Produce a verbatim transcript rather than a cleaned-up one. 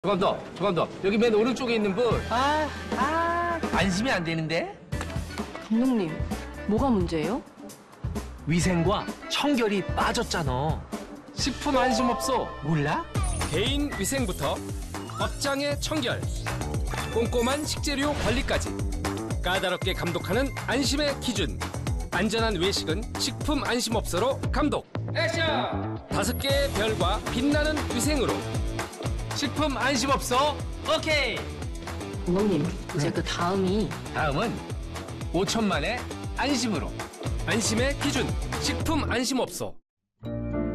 조금 더, 조금 더. 여기 맨 오른쪽에 있는 분. 아, 아, 안심이 안 되는데? 감독님, 뭐가 문제예요? 위생과 청결이 빠졌잖아. 식품 안심업소 몰라? 개인 위생부터 업장의 청결, 꼼꼼한 식재료 관리까지 까다롭게 감독하는 안심의 기준. 안전한 외식은 식품 안심업소로 감독. 액션! 다섯 개의 별과 빛나는 위생으로 식품 안심업소 오케이. 감독님, 이제 그 다음이 다음은 오천만의 안심으로. 안심의 기준 식품 안심업소.